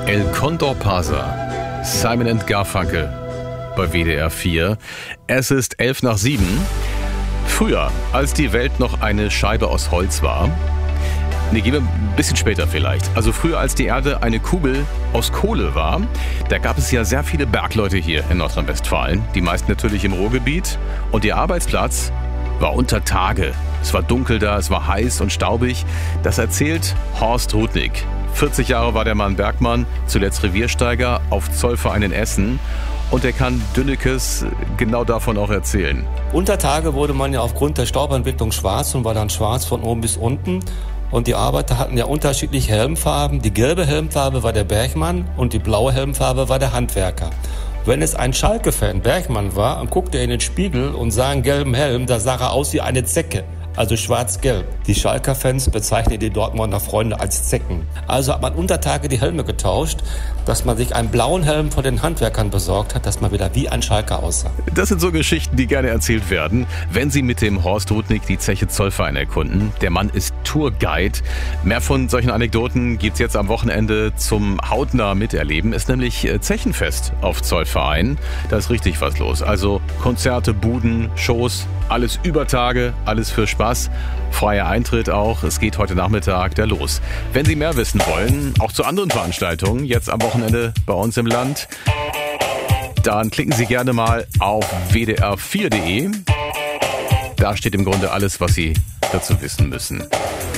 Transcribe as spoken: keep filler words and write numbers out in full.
El Condor Pasa, Simon and Garfunkel bei W D R vier. Es ist elf nach sieben. Früher, als die Welt noch eine Scheibe aus Holz war, ne, gehen wir ein bisschen später vielleicht. Also früher, als die Erde eine Kugel aus Kohle war, da gab es ja sehr viele Bergleute hier in Nordrhein-Westfalen. Die meisten natürlich im Ruhrgebiet. Und ihr Arbeitsplatz war unter Tage. Es war dunkel da, es war heiß und staubig. Das erzählt Horst Rudnick. vierzig Jahre war der Mann Bergmann, zuletzt Reviersteiger auf Zollverein in Essen. Und er kann Dünnekes genau davon auch erzählen. Unter Tage wurde man ja aufgrund der Staubentwicklung schwarz und war dann schwarz von oben bis unten. Und die Arbeiter hatten ja unterschiedliche Helmfarben. Die gelbe Helmfarbe war der Bergmann und die blaue Helmfarbe war der Handwerker. Wenn es ein Schalke-Fan Bergmann war und guckte er in den Spiegel und sah einen gelben Helm, da sah er aus wie eine Zecke. Also schwarz-gelb. Die Schalker-Fans bezeichnen die Dortmunder Freunde als Zecken. Also hat man unter Tage die Helme getauscht, dass man sich einen blauen Helm von den Handwerkern besorgt hat, dass man wieder wie ein Schalker aussah. Das sind so Geschichten, die gerne erzählt werden, wenn Sie mit dem Horst Rudnick die Zeche Zollverein erkunden. Der Mann ist Tourguide. Mehr von solchen Anekdoten gibt's jetzt am Wochenende zum hautnah miterleben. Ist nämlich Zechenfest auf Zollverein. Da ist richtig was los. Also Konzerte, Buden, Shows, alles über Tage, alles für Spaß. Freier Eintritt auch. Es geht heute Nachmittag da los. Wenn Sie mehr wissen wollen, auch zu anderen Veranstaltungen, jetzt am Wochenende bei uns im Land, dann klicken Sie gerne mal auf w d r vier punkt d e. Da steht im Grunde alles, was Sie dazu wissen müssen.